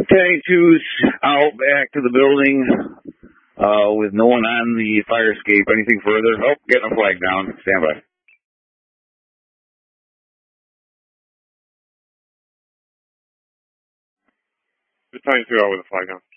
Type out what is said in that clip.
1082's out back to the building with no one on the fire escape. Anything further? Oh, getting a flag down. Stand by. The 1082 out with a flag down.